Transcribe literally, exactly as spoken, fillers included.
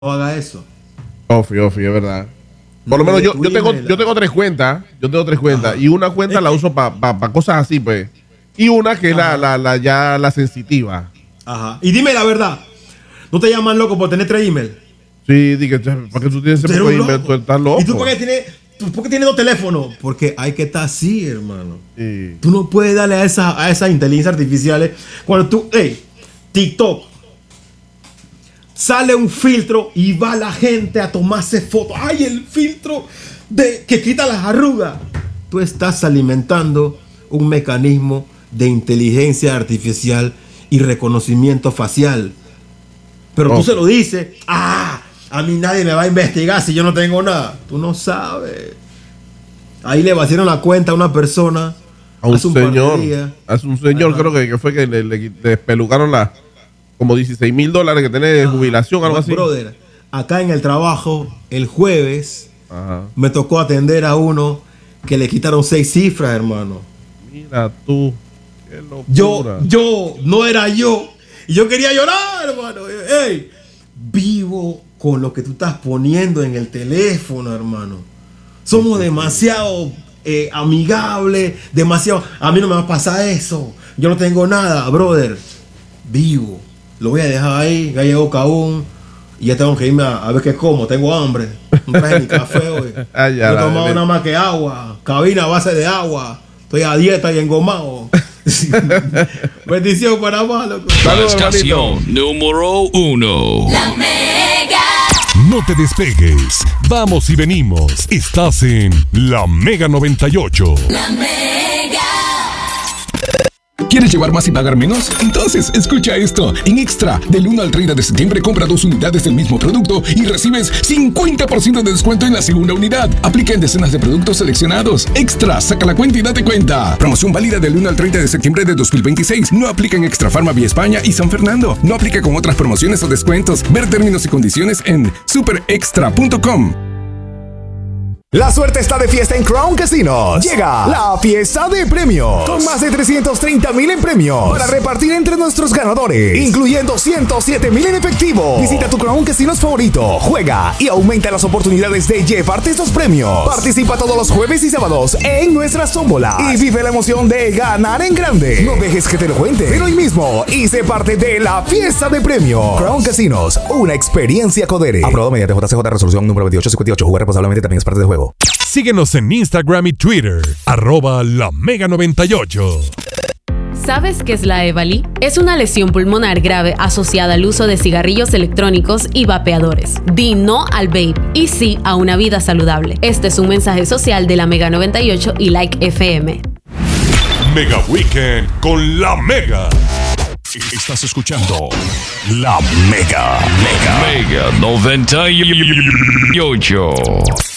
haga eso. Ofi, ofi, es verdad. Por No, lo menos yo, tu yo tengo email, yo tengo tres cuentas. Yo tengo tres cuentas. Ajá. Y una cuenta la uso para pa, pa cosas así, pues. Y una que es la, la, la ya la sensitiva. Ajá. Y dime la verdad. ¿No te llaman loco por tener tres emails? Sí, dije, ¿para qué tú tienes ese Tú eres poco de un email? loco. Tú estás loco. ¿Y tú por qué tienes, tú por qué tienes dos teléfonos? Porque hay que estar así, hermano. Sí. Tú no puedes darle a esas a esa inteligencia artificiales. Cuando tú, hey, TikTok, sale un filtro y va la gente a tomarse fotos. ¡Ay, el filtro de, que quita las arrugas! Tú estás alimentando un mecanismo de inteligencia artificial y reconocimiento facial. Pero Oh. tú se lo dices. ¡Ah! A mí nadie me va a investigar si yo no tengo nada. Tú no sabes. Ahí le vaciaron la cuenta a una persona. A un hace un par de señor. días. Hace un señor, Ajá. creo que, que fue que le, le, le despelucaron la, como dieciséis mil dólares que tiene de jubilación, algo así. Brother, acá en el trabajo, el jueves, Ajá. me tocó atender a uno que le quitaron seis cifras, hermano. Mira tú. Qué locura. Yo, yo, no era yo. Y yo quería llorar, hermano. Ey, vivo con lo que tú estás poniendo en el teléfono, hermano. Somos demasiado eh, amigables, demasiado... A mí no me va a pasar eso. Yo no tengo nada, brother. Vivo. Lo voy a dejar ahí. Ya llegó Cabún. Y ya tengo que irme a, a ver qué como. Tengo hambre. No traje ni café hoy. Ay, ya no he la tomado bebé. nada más que agua. Cabina a base de agua. Estoy a dieta y engomado. Bendición para más, loco. Saludos, Estación número uno. La Mega. No te despegues. Vamos y venimos. Estás en La Mega noventa y ocho. La Mega. ¿Quieres llevar más y pagar menos? Entonces, escucha esto. En Extra, del uno al treinta de septiembre, compra dos unidades del mismo producto y recibes cincuenta por ciento de descuento en la segunda unidad. Aplica en decenas de productos seleccionados. Extra, saca la cuenta y date cuenta. Promoción válida del uno al treinta de septiembre de dos mil veintiséis. No aplica en Extra Farma Vía España y San Fernando. No aplica con otras promociones o descuentos. Ver términos y condiciones en super extra punto com. La suerte está de fiesta en Crown Casinos. Llega la fiesta de premios con más de trescientos treinta mil en premios para repartir entre nuestros ganadores, incluyendo ciento siete mil en efectivo. Visita tu Crown Casinos favorito, juega y aumenta las oportunidades de llevarte estos premios. Participa todos los jueves y sábados en nuestras tómbolas y vive la emoción de ganar en grande. No dejes que te lo cuente, pero hoy mismo y sé parte de la fiesta de premios. Crown Casinos, una experiencia Codere. Aprobado mediante J C J Resolución número veintiocho cincuenta y ocho. Jugar responsablemente también es parte del juego. Síguenos en Instagram y Twitter. Arroba La Mega noventa y ocho. ¿Sabes qué es la EVALI? Es una lesión pulmonar grave asociada al uso de cigarrillos electrónicos y vapeadores. Di no al vape y sí a una vida saludable. Este es un mensaje social de la Mega noventa y ocho y Like F M. Mega Weekend con La Mega. Estás escuchando La Mega. Mega. Mega noventa y ocho.